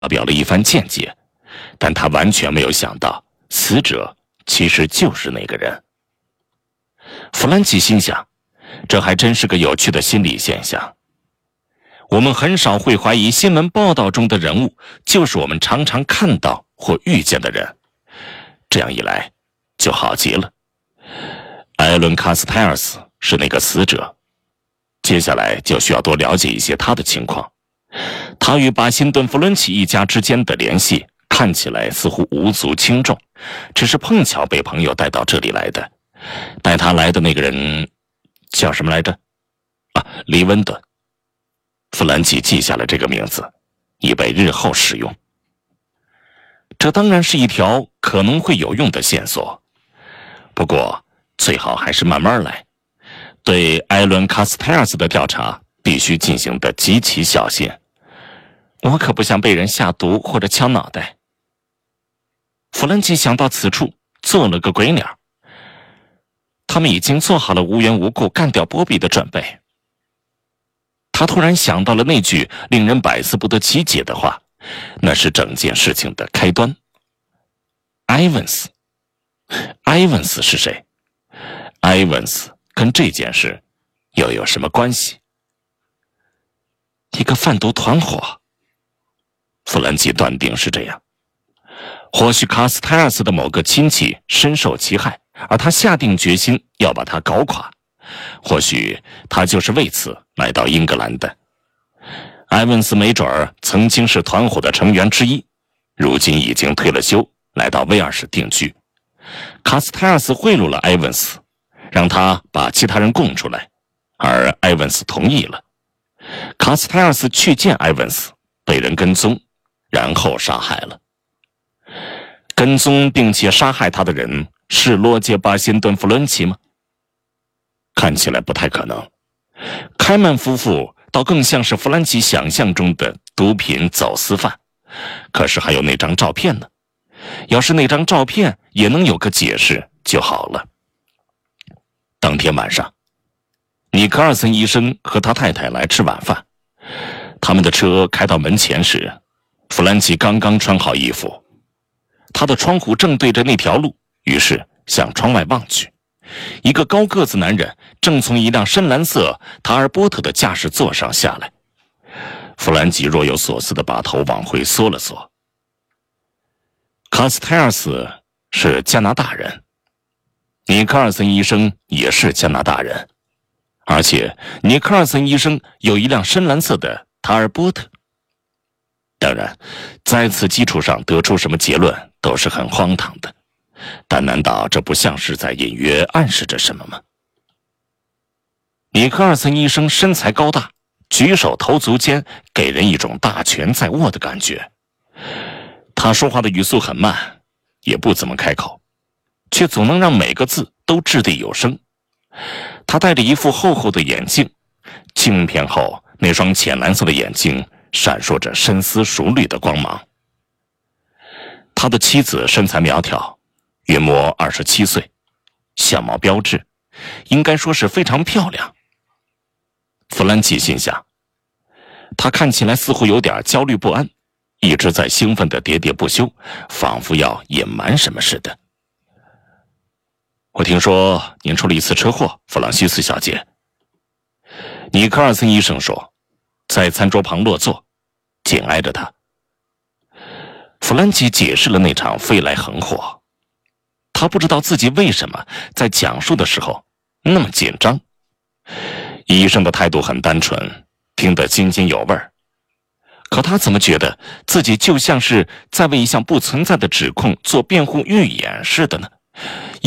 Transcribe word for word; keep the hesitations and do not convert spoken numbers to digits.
发表了一番见解，但他完全没有想到，死者其实就是那个人。弗兰奇心想，这还真是个有趣的心理现象。我们很少会怀疑新闻报道中的人物就是我们常常看到或遇见的人，这样一来就好极了。艾伦·卡斯泰尔斯是那个死者，接下来就需要多了解一些他的情况。他与巴辛顿·弗伦奇一家之间的联系看起来似乎无足轻重，只是碰巧被朋友带到这里来的。带他来的那个人叫什么来着？啊，黎温顿。弗兰奇记下了这个名字，以备日后使用。这当然是一条可能会有用的线索，不过最好还是慢慢来。对艾伦·卡斯泰尔斯的调查必须进行得极其小心。我可不想被人下毒或者敲脑袋。弗兰奇想到此处，做了个鬼脸。他们已经做好了无缘无故干掉波比的准备。他突然想到了那句令人百思不得其解的话，那是整件事情的开端。埃文斯，埃文斯是谁？埃文斯跟这件事又有什么关系？一个贩毒团伙。弗兰奇断定是这样。或许卡斯泰尔斯的某个亲戚深受其害，而他下定决心要把他搞垮。或许他就是为此来到英格兰的。埃文斯没准儿曾经是团伙的成员之一，如今已经退了休，来到威尔士定居。卡斯泰尔斯贿赂了埃文斯，让他把其他人供出来，而埃文斯同意了。卡斯泰尔斯去见埃文斯，被人跟踪，然后杀害了。跟踪并且杀害他的人是罗杰·巴辛顿·弗伦奇吗？看起来不太可能。开曼夫妇倒更像是弗兰奇想象中的毒品走私犯。可是还有那张照片呢，要是那张照片也能有个解释就好了。当天晚上，尼克尔森医生和他太太来吃晚饭。他们的车开到门前时，弗兰奇刚刚穿好衣服，他的窗户正对着那条路，于是向窗外望去。一个高个子男人正从一辆深蓝色塔尔波特的驾驶座上下来。弗兰奇若有所思地把头往回缩了缩。卡斯泰尔斯是加拿大人，尼克尔森医生也是加拿大人，而且尼克尔森医生有一辆深蓝色的塔尔波特。当然，在此基础上得出什么结论都是很荒唐的，但难道这不像是在隐约暗示着什么吗？尼克尔森医生身材高大，举手投足间给人一种大权在握的感觉。他说话的语速很慢，也不怎么开口，却总能让每个字都掷地有声。他戴着一副厚厚的眼镜，镜片后那双浅蓝色的眼睛闪烁着深思熟虑的光芒。他的妻子身材苗条，约莫二十七岁，相貌标致，应该说是非常漂亮。弗兰奇心想，他看起来似乎有点焦虑不安，一直在兴奋地喋喋不休，仿佛要隐瞒什么似的。我听说您出了一次车祸，弗朗西斯小姐。尼克尔森医生说，在餐桌旁落座，紧挨着他。弗兰奇解释了那场飞来横祸。他不知道自己为什么在讲述的时候那么紧张。医生的态度很单纯，听得津津有味儿。可他怎么觉得自己就像是在为一项不存在的指控做辩护预演似的呢？